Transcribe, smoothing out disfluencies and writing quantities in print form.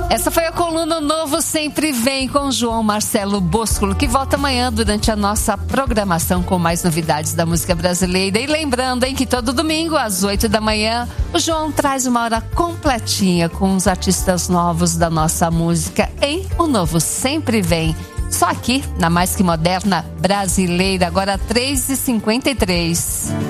Essa foi a coluna Novo Sempre Vem com João Marcelo Boscolo, que volta amanhã durante a nossa programação com mais novidades da música brasileira. E lembrando, hein, que todo domingo às 8 da manhã o João traz uma hora completinha com os artistas novos da nossa música em O Novo Sempre Vem. Só aqui na Mais Que Moderna Brasileira, agora 3h53.